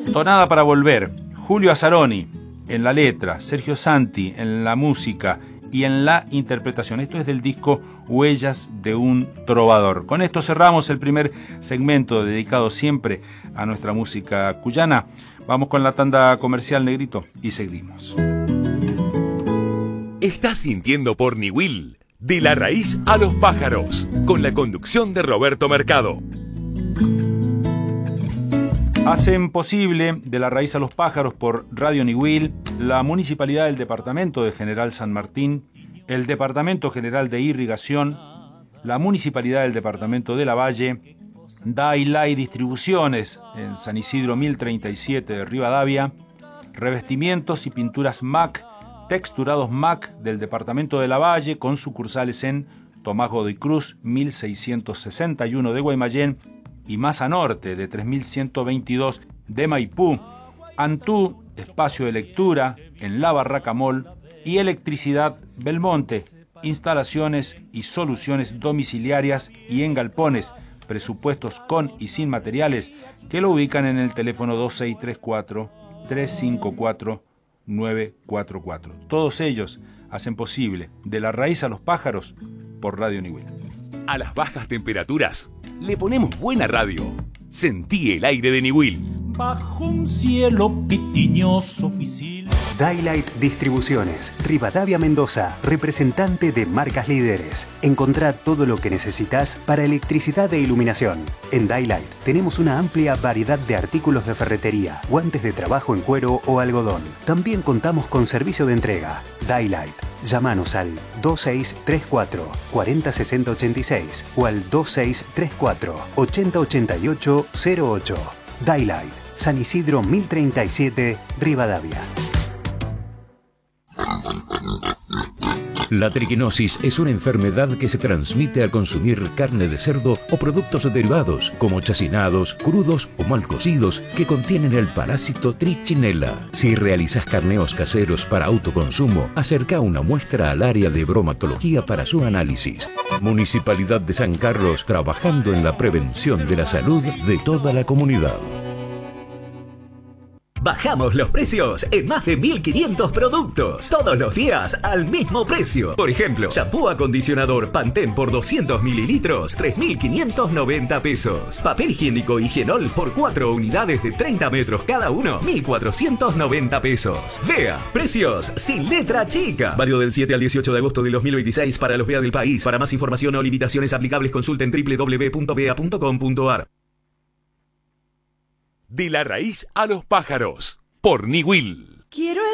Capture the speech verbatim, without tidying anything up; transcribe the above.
Tonada para volver, Julio Azzaroni en la letra, Sergio Santi en la música y en la interpretación. Esto es del disco Huellas de un Trovador. Con esto cerramos el primer segmento dedicado siempre a nuestra música cuyana. Vamos con la tanda comercial, Negrito, y seguimos. Estás sintiendo por Niwil, de la raíz a los pájaros, con la conducción de Roberto Mercado. Hacen posible De la raíz a los pájaros por Radio Niwil, la Municipalidad del Departamento de General San Martín, el Departamento General de Irrigación, la Municipalidad del Departamento de Lavalle, Daylight Distribuciones en San Isidro mil treinta y siete de Rivadavia, Revestimientos y Pinturas M A C, Texturados M A C del Departamento de Lavalle, con sucursales en Tomás Godoy Cruz mil seiscientos sesenta y uno de Guaymallén y Maza Norte de tres mil ciento veintidós de Maipú, Antú, espacio de lectura en La Barraca Mall, y Electricidad Belmonte, instalaciones y soluciones domiciliarias y en galpones, presupuestos con y sin materiales, que lo ubican en el teléfono dos seis tres cuatro, tres cinco cuatro, nueve cuatro cuatro. Todos ellos hacen posible De la raíz a los pájaros por Radio Niwil. A las bajas temperaturas le ponemos buena radio. Sentí el aire de Niwil. Bajo un cielo pitiñoso oficil. Daylight Distribuciones, Rivadavia, Mendoza, representante de marcas líderes. Encontrá todo lo que necesitas para electricidad e iluminación. En Daylight tenemos una amplia variedad de artículos de ferretería, guantes de trabajo en cuero o algodón. También contamos con servicio de entrega. Daylight. Llámanos al dos seis tres cuatro, cuatro cero seis cero ocho seis o al dos seis tres cuatro, ocho cero ocho ocho cero ocho. Daylight, San Isidro mil treinta y siete, Rivadavia. La triquinosis es una enfermedad que se transmite al consumir carne de cerdo o productos derivados como chacinados, crudos o mal cocidos que contienen el parásito Trichinella. Si realizas carneos caseros para autoconsumo, acerca una muestra al área de bromatología para su análisis. Municipalidad de San Carlos, trabajando en la prevención de la salud de toda la comunidad. Bajamos los precios en más de mil quinientos productos. Todos los días al mismo precio. Por ejemplo, shampoo acondicionador Pantene por doscientos mililitros, tres mil quinientos noventa pesos. Papel higiénico Higienol por cuatro unidades de treinta metros cada uno, mil cuatrocientos noventa pesos. Vea, precios sin letra chica. Válido del siete al dieciocho de agosto de dos mil veintiséis para los B E A del país. Para más información o limitaciones aplicables consulten doble u doble u doble u punto b e a punto com punto a r. De la raíz a los pájaros, por Niwil. Quiero